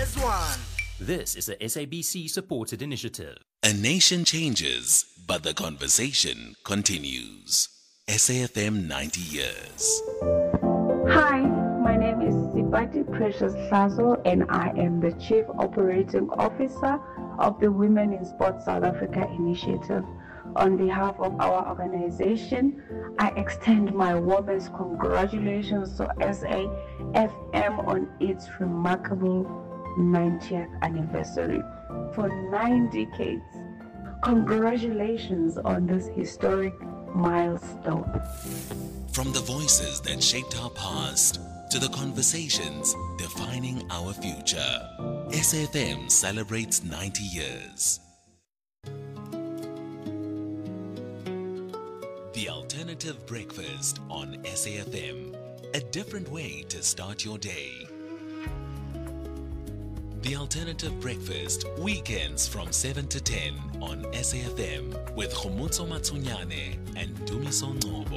as one. This is a SABC-supported initiative. A nation changes, but the conversation continues. SAFM 90 years. Hi, my name is Sipati Precious Hlazo, and I am the Chief Operating Officer of the Women in Sports South Africa initiative. On behalf of our organization, I extend my warmest congratulations to SAFM on its remarkable 90th anniversary. For 9 decades, congratulations on this historic milestone. From the voices that shaped our past to the conversations defining our future, SAFM celebrates 90 years. The Alternative Breakfast on SAFM, a different way to start your day. The Alternative Breakfast, weekends from 7 to 10 on SAFM with Khomotso Matsunyane and Dumiso Ngobo.